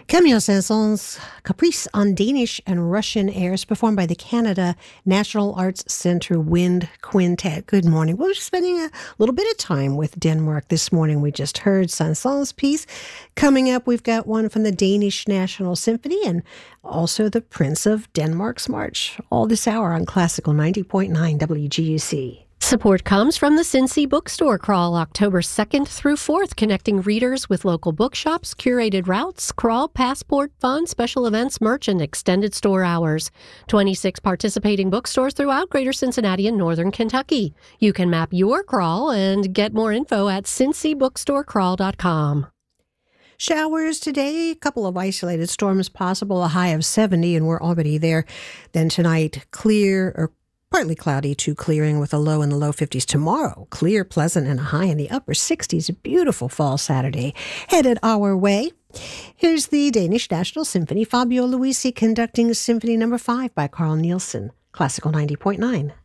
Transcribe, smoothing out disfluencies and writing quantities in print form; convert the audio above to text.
Camille Saint-Saëns' Caprice on Danish and Russian airs, performed by the Canada National Arts Centre Wind Quintet. Good morning. We're spending a little bit of time with Denmark this morning. We just heard Saint-Saëns' piece. Coming up, we've got one from the Danish National Symphony and also the Prince of Denmark's March. All this hour on Classical 90.9 WGUC. Support comes from the Cincy Bookstore Crawl, October 2nd through 4th, connecting readers with local bookshops, curated routes, crawl, passport, fun, special events, merch, and extended store hours. 26 participating bookstores throughout Greater Cincinnati and Northern Kentucky. You can map your crawl and get more info at cincybookstorecrawl.com. Showers today, a couple of isolated storms possible, a high of 70, and we're already there. Then tonight, clear or partly cloudy to clearing with a low in the low 50s. Tomorrow, clear, pleasant, and a high in the upper 60s. A beautiful fall Saturday headed our way. Here's the Danish National Symphony, Fabio Luisi conducting Symphony No. 5 by Carl Nielsen, Classical 90.9.